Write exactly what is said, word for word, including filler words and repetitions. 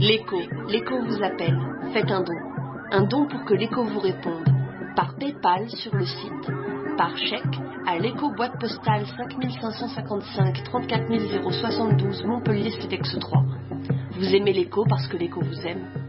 L'écho, l'écho vous appelle, faites un don. Un don pour que l'écho vous réponde. Par Paypal sur le site, par chèque à l'écho boîte postale cinq cinq cent cinquante-cinq trente-quatre zéro soixante-douze Montpellier C E D E X trois. Vous aimez l'écho parce que l'écho vous aime.